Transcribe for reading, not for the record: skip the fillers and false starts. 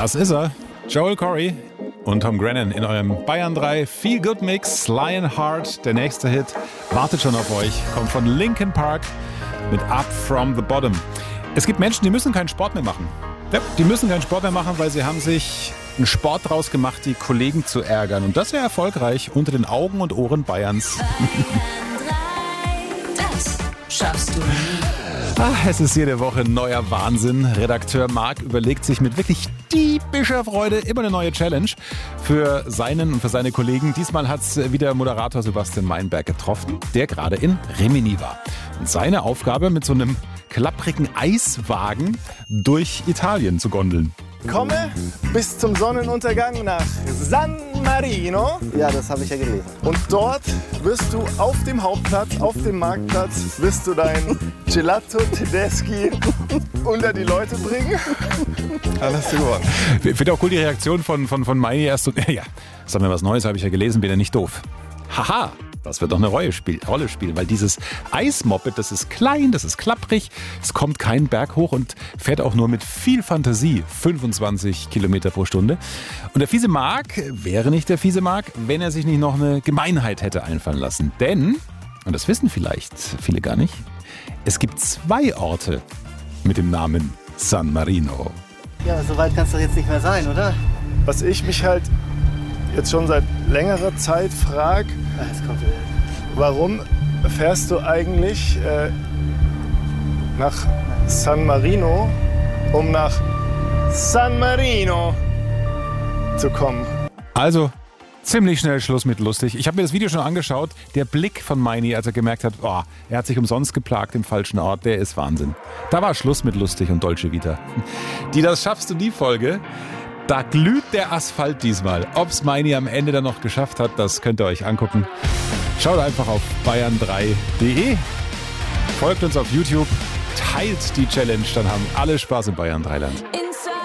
Das ist er, Joel Corry und Tom Grennan in eurem Bayern 3 Feel Good Mix. Lionheart, der nächste Hit, wartet schon auf euch, kommt von Linkin Park mit Up From The Bottom. Es gibt Menschen, die müssen keinen Sport mehr machen. Ja, die müssen keinen Sport mehr machen, weil sie haben sich einen Sport draus gemacht, die Kollegen zu ärgern. Und das ist ja erfolgreich unter den Augen und Ohren Bayerns. Das schaffst du nie. Es ist jede Woche neuer Wahnsinn. Redakteur Marc überlegt sich mit wirklich diebischer Freude immer eine neue Challenge für seinen und für seine Kollegen. Diesmal hat es wieder Moderator Sebastian Meinberg getroffen, der gerade in Rimini war. Und seine Aufgabe, mit so einem klapprigen Eiswagen durch Italien zu gondeln. Komme bis zum Sonnenuntergang nach San Marino. Ja, das habe ich ja gelesen. Und dort wirst du auf dem Hauptplatz, auf dem Marktplatz, wirst du dein Gelato Tedeschi unter die Leute bringen. Dann hast du gewonnen. Ich finde auch cool die Reaktion von Meini erst so, ja, sag mir was Neues, habe ich ja gelesen, bin ja nicht doof. Haha. Das wird doch eine Rolle spielen, weil dieses Eismoped, das ist klein, das ist klapprig, es kommt keinen Berg hoch und fährt auch nur mit viel Fantasie 25 Kilometer pro Stunde. Und der fiese Marc wäre nicht der fiese Marc, wenn er sich nicht noch eine Gemeinheit hätte einfallen lassen. Denn, und das wissen vielleicht viele gar nicht, es gibt 2 Orte mit dem Namen San Marino. Ja, so weit kann es doch jetzt nicht mehr sein, oder? Was ich mich halt jetzt schon seit längerer Zeit frage, warum fährst du eigentlich nach San Marino, um nach San Marino zu kommen? Also, ziemlich schnell Schluss mit lustig. Ich habe mir das Video schon angeschaut. Der Blick von Meini, als er gemerkt hat, er hat sich umsonst geplagt im falschen Ort, der ist Wahnsinn. Da war Schluss mit lustig und Dolce Vita. Die Das schaffst du nie Folge. Da glüht der Asphalt diesmal. Ob's Meini am Ende dann noch geschafft hat, das könnt ihr euch angucken. Schaut einfach auf bayern3.de, folgt uns auf YouTube, teilt die Challenge, dann haben alle Spaß im Bayern 3 Land.